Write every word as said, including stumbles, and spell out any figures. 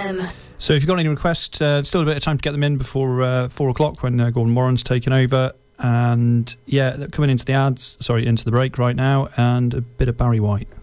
M. So if you've got any requests, uh, still a bit of time to get them in before uh, four o'clock when uh, Gordon Warren's taken over. And yeah, coming into the ads, sorry, into the break right now, and a bit of Barry White.